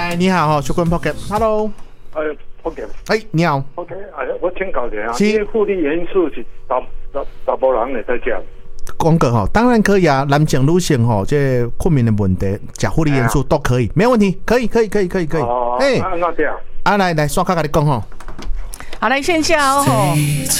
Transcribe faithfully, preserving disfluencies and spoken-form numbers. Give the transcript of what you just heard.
哎，你好哈，秋坤 Pocket，Hello。 哎 ，OK。 哎，你好。 OK， 哎，我请教一下，这复利元素是达达达波人会在食？ 讲个哈，当然可以啊，男性、女性哈，这困眠的问题，吃复利元素都可以，没问题，可以，可以，可以，可以，可以。 哦，哎，那这样。 啊，来来，刷卡跟你讲哈。 好，来线下哦。